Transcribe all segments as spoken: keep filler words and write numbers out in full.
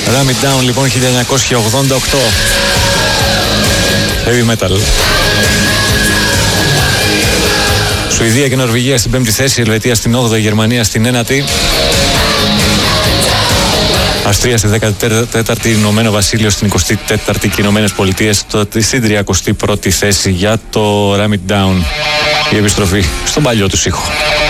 Ram It Down λοιπόν χίλια εννιακόσια ογδόντα οκτώ. Heavy metal. Σουηδία και Νορβηγία στην πέμπτη θέση, Ελβετία στην όγδοη, Γερμανία στην ένατη. Αυστρία στη δέκατη τέταρτη, Ηνωμένο Βασίλειο στην εικοστή τέταρτη και οι Ηνωμένες Πολιτείες στην τριακοστή πρώτη θέση για το Ram It Down. Η επιστροφή στον παλιό του ήχο.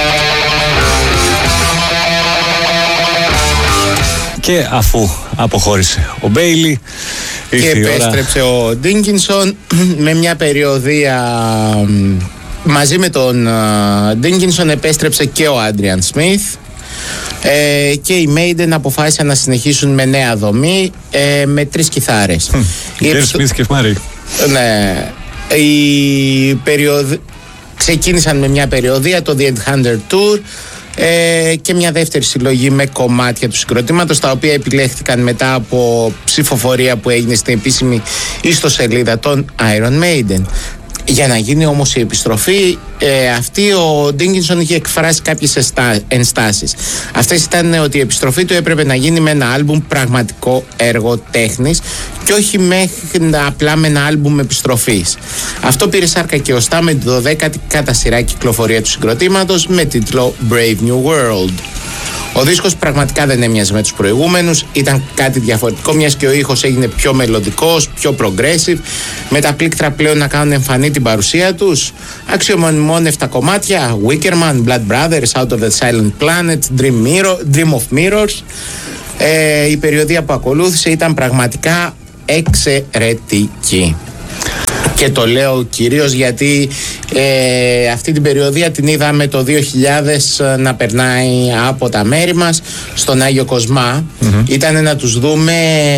Και αφού αποχώρησε ο Μπέιλι και επέστρεψε ώρα... ο Ντίνκινσον με μια περιοδία. Μαζί με τον Ντίνκινσον επέστρεψε και ο Άντριαν Σμιθ. Ε, και οι Maiden αποφάσισαν να συνεχίσουν με νέα δομή, ε, με τρεις κιθάρες. Και Σμιθ και Μάρι. Ναι. Η περιοδ... Ξεκίνησαν με μια περιοδία, το The Headhunter Tour, ε, και μια δεύτερη συλλογή με κομμάτια του συγκροτήματος, τα οποία επιλέχθηκαν μετά από ψηφοφορία που έγινε στην επίσημη ιστοσελίδα των Iron Maiden. Για να γίνει όμως η επιστροφή ε, αυτή, ο Ντίνκινσον είχε εκφράσει κάποιες εστα... ενστάσεις. Αυτές ήταν ότι η επιστροφή του έπρεπε να γίνει με ένα άλμπουμ πραγματικό έργο τέχνης και όχι μέχρι απλά με ένα άλμπουμ επιστροφής. Αυτό πήρε σάρκα και οστά με τη δωδέκατη κατά σειρά κυκλοφορία του συγκροτήματος με τίτλο Brave New World. Ο δίσκος πραγματικά δεν έμοιαζε με τους προηγούμενους, ήταν κάτι διαφορετικό, μιας και ο ήχος έγινε πιο μελλοντικός, πιο progressive, με τα πλήκτρα πλέον να κάνουν εμφανή την παρουσία τους. Αξιομνημόνευτα κομμάτια, Wickerman, Blood Brothers, Out of the Silent Planet, Dream, Mirror, Dream of Mirrors. Ε, η περιοδία που ακολούθησε ήταν πραγματικά εξαιρετική. Και το λέω κυρίως γιατί ε, αυτή την περιοδία την είδαμε το δύο χιλιάδες να περνάει από τα μέρη μας στον Άγιο Κοσμά. Mm-hmm. Ήταν να τους δούμε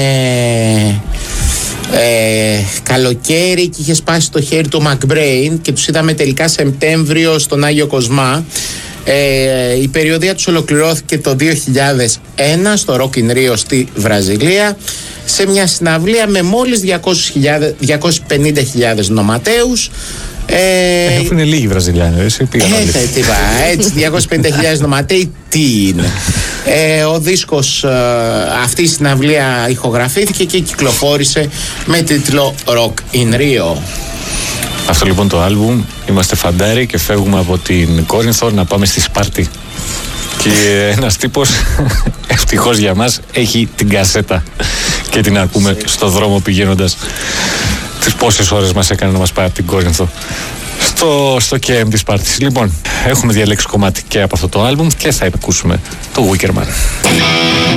ε, καλοκαίρι και είχε σπάσει το χέρι του McBrain και τους είδαμε τελικά Σεπτέμβριο στον Άγιο Κοσμά. Ε, η περιοδία τους ολοκληρώθηκε το δύο χιλιάδες ένα στο Rock in Rio στη Βραζιλία, σε μια συναυλία με μόλις διακόσιες πενήντα χιλιάδες νοματέους. Ε, Αφού είναι λίγοι Βραζιλιάνοι, εσύ πήγαν όλοι. Ε, τι πά, έτσι, διακόσιες πενήντα χιλιάδες νοματέοι, τι είναι. Ε, ο δίσκος, ε, αυτή η συναυλία ηχογραφήθηκε και κυκλοφόρησε με τίτλο Rock in Rio. Αυτό λοιπόν το άλμπουμ, είμαστε φαντάροι και φεύγουμε από την Κόρινθο να πάμε στη Σπάρτη. Και ένας τύπος, ευτυχώς για μας, έχει την κασέτα και την ακούμε στο δρόμο πηγαίνοντας. Τις πόσες ώρες μας έκανε να μας πάει από την Κόρινθο στο, στο κέι εμ της Σπάρτης. Λοιπόν, έχουμε διαλέξει κομμάτι και από αυτό το άλμπουμ και θα ακούσουμε το Wickerman.